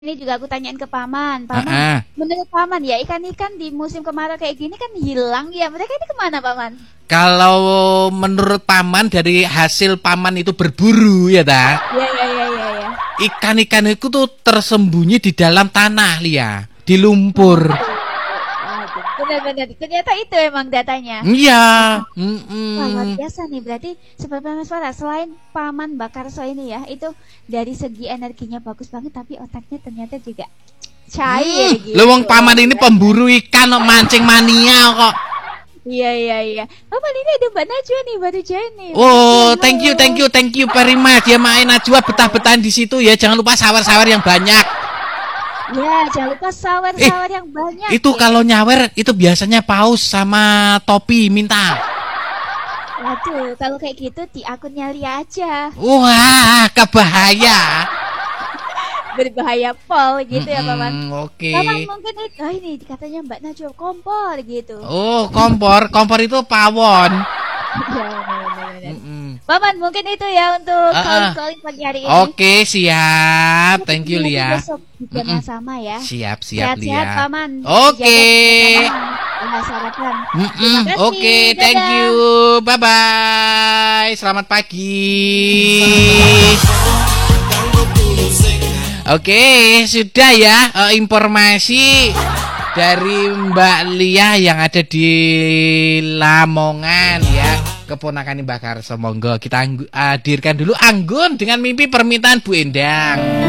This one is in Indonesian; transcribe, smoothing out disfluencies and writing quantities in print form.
Ini juga aku tanyain ke paman. Heeh. Menurut paman ya ikan-ikan di musim kemarau kayak gini kan hilang ya. Mereka ini kemana paman? Kalau menurut paman dari hasil paman itu berburu ya ta, Iya. ikan-ikan itu tuh tersembunyi di dalam tanah Lia, di lumpur. Waduh, benar-benar. Ternyata itu emang datanya. Iya. Wah, luar biasa nih. Berarti Sobat Suara, selain Paman Bakarso ini ya, itu dari segi energinya bagus banget, tapi otaknya ternyata juga cair gitu. Lu wong paman ini pemburu ikan kok, mancing mania kok. Iya. Paman ini ada Mbak Najwa nih, baru join nih. Oh, thank you very much. Ya main Najwa betah-betahan di situ ya. Jangan lupa sawer-sawer yang banyak. Ya, jangan lupa sawer-sawer yang banyak. Itu ya. kalau nyawer itu biasanya paus sama topi minta. Waduh, kalau kayak gitu di akunnya Lia aja. Wah, kebahaya. Berbahaya pol gitu ya, Paman. Oke. Paman mungkin ini katanya Mbak Najwa kompor gitu. Oh, kompor itu pawon. Ya, benar. Paman mungkin itu ya untuk calling pagi hari ini. Oke, siap. Thank you Lia. Besok di jam yang sama ya. Siap Sehat-sehat Lia. Paman. Oke. Oke, thank you. Bye bye. Selamat pagi. Oke, sudah ya informasi dari Mbak Lia yang ada di Lamongan ya. Keponakan Mbak Karso, monggo kita hadirkan dulu Anggun dengan mimpi permintaan Bu Endang.